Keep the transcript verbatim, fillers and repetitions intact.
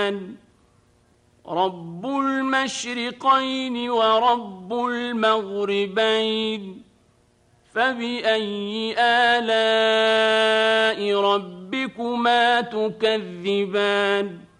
تكذبان رب المشرقين ورب المغربين فبأي آلاء ربكما تكذبان